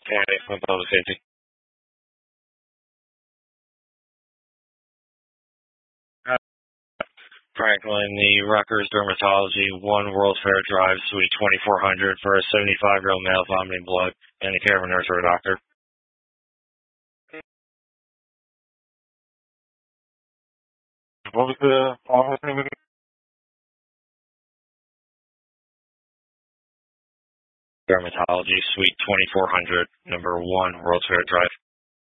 County from Public Safety. Franklin, the Rutgers Dermatology, 1 World's Fair Drive, Suite 2400 for a 75-year-old male vomiting blood and the care of a nurse or a doctor. What was the office name again? Dermatology, Suite 2400, number 1 World's Fair Drive.